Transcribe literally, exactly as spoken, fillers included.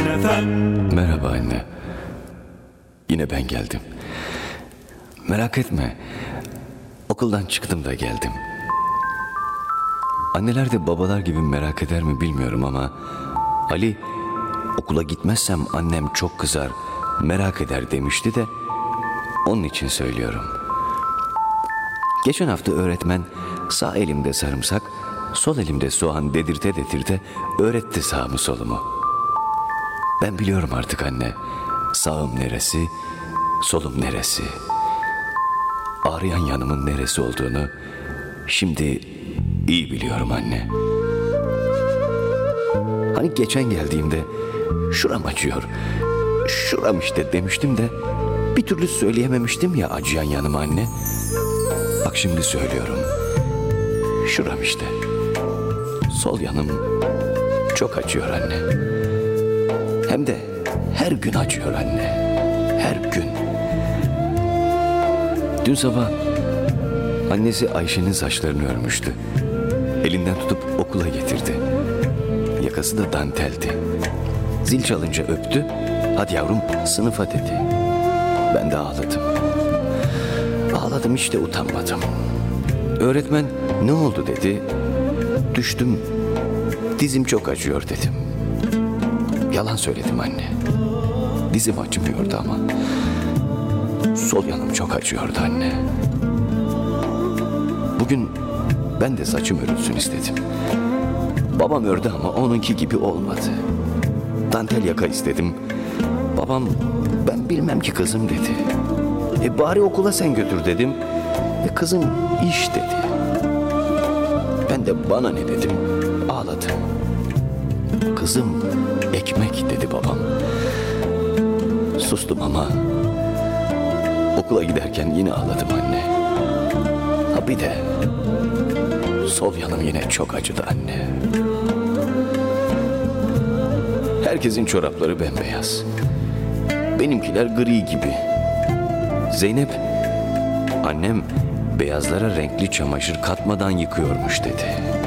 F M. Merhaba anne. Yine ben geldim. Merak etme. Okuldan çıktım da geldim. Anneler de babalar gibi merak eder mi bilmiyorum ama Ali, okula gitmezsem annem çok kızar, merak eder demişti de onun için söylüyorum. Geçen hafta öğretmen sağ elimde sarımsak, sol elimde soğan dedirte dedirte öğretti sağımı solumu. Ben biliyorum artık anne, sağım neresi, solum neresi, ağrıyan yanımın neresi olduğunu şimdi iyi biliyorum anne. Hani geçen geldiğimde şuram acıyor, şuram işte demiştim de bir türlü söyleyememiştim ya acıyan yanımı anne. Bak şimdi söylüyorum, şuram işte, sol yanım çok acıyor anne. Hem de her gün acıyor anne, her gün. Dün sabah annesi Ayşe'nin saçlarını örmüştü. Elinden tutup okula getirdi. Yakası da danteldi. Zil çalınca öptü. Hadi yavrum sınıfa dedi. Ben de ağladım. Ağladım hiç de utanmadım. Öğretmen ne oldu dedi. Düştüm. Dizim çok acıyor dedim. Yalan söyledim anne. Dizim acımıyordu ama sol yanım çok acıyordu anne. Bugün ben de saçım örülsün istedim. Babam ördü ama onunki gibi olmadı. Dantel yaka istedim. Babam ben bilmem ki kızım dedi. E bari okula sen götür dedim. E kızım iş dedi. Ben de bana ne dedim, ağladım. Kızım ekmek dedi babam. Sustum ama okula giderken yine ağladım anne. Ha bir de sol yanım yine çok acıdı anne. Herkesin çorapları bembeyaz. Benimkiler gri gibi. Zeynep, annem beyazlara renkli çamaşır katmadan yıkıyormuş dedi.